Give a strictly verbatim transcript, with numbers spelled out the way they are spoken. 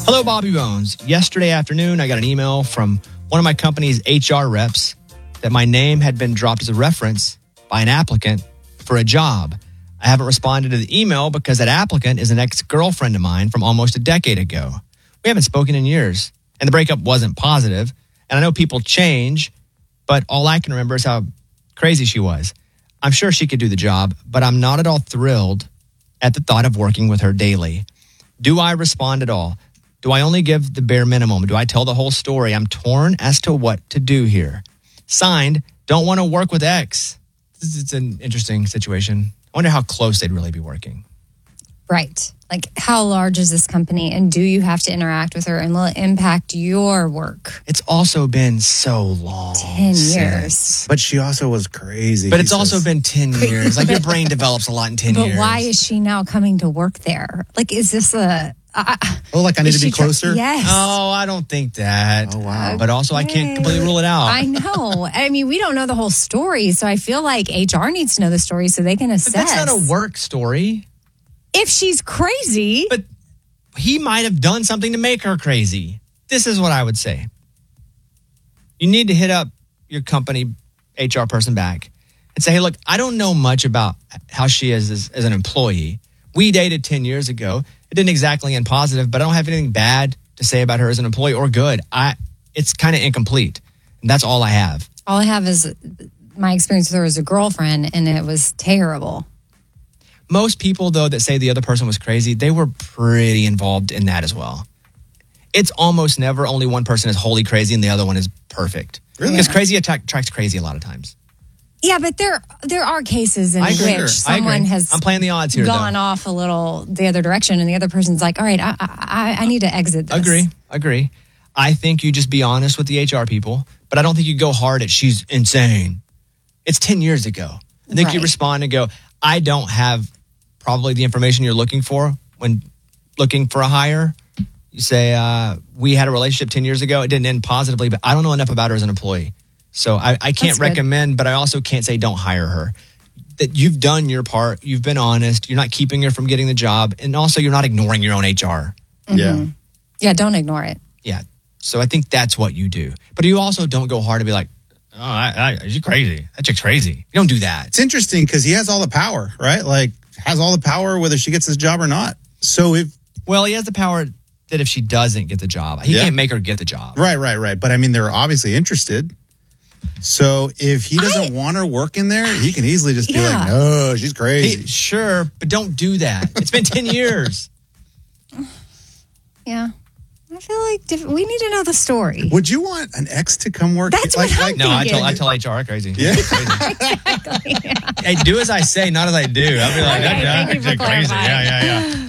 Hello, Bobby Bones. Yesterday afternoon, I got an email from one of my company's H R reps that my name had been dropped as a reference by an applicant for a job. I haven't responded to the email because that applicant is an ex-girlfriend of mine from almost a decade ago. We haven't spoken in years, and the breakup wasn't positive. And I know people change, but all I can remember is how crazy she was. I'm sure she could do the job, but I'm not at all thrilled at the thought of working with her daily. Do I respond at all? Do I only give the bare minimum? Do I tell the whole story? I'm torn as to what to do here. Signed, don't want to work with X. It's an interesting situation. I wonder how close they'd really be working. Right. Like, how large is this company, and do you have to interact with her, and will it impact your work? It's also been so long. Ten years. Since. But she also was crazy. But it's says. also been ten years. Like, your brain develops a lot in ten but years. But why is she now coming to work there? Like, is this a... Uh, oh, like I need to be closer? Try- yes. Oh, I don't think that. Oh, wow. But also, I can't completely rule it out. I know. I mean, we don't know the whole story, so I feel like H R needs to know the story so they can assess. But that's not a work story. If she's crazy. But he might have done something to make her crazy. This is what I would say. You need to hit up your company H R person back and say, hey, look, I don't know much about how she is as, as an employee. We dated ten years ago. It didn't exactly end positive, but I don't have anything bad to say about her as an employee or good. I, it's kind of incomplete. And that's all I have. All I have is my experience with her as a girlfriend, and it was terrible. Most people, though, that say the other person was crazy, they were pretty involved in that as well. It's almost never only one person is wholly crazy and the other one is perfect. Really? Because crazy attack, attracts crazy a lot of times. Yeah, but there there are cases in which Sure. someone has I'm playing the odds here, gone though. off a little the other direction, and the other person's like, all right, I, I, I need to exit this. Agree, agree. I think you just be honest with the H R people, but I don't think you go hard at she's insane. It's ten years ago. I think Right. you respond and go, I don't have probably the information you're looking for when looking for a hire. You say, uh, we had a relationship ten years ago. It didn't end positively, but I don't know enough about her as an employee. So I, I can't That's good. recommend, but I also can't say don't hire her. That you've done your part. You've been honest. You're not keeping her from getting the job. And also you're not ignoring your own H R. Mm-hmm. Yeah. Yeah, don't ignore it. Yeah. So I think that's what you do. But you also don't go hard and be like, oh, I, I, she's crazy. That chick's crazy. You don't do that. It's interesting because he has all the power, right? Like, has all the power whether she gets this job or not. So if... Well, he has the power that if she doesn't get the job, he Yeah. can't make her get the job. Right, right, right. But I mean, they're obviously interested. So if he doesn't I- want her working there, he can easily just be Yeah. like, no, she's crazy. He, sure, but don't do that. It's been ten years. Yeah. I feel like diff- we need to know the story. Would you want an ex to come work? That's like, what I'm like, No, I thinking. tell I tell H R crazy. Yeah. Hey, do as I say, not as I do. I'll be like, Okay, that, thank you that, for crazy. clarifying. Yeah, yeah, yeah.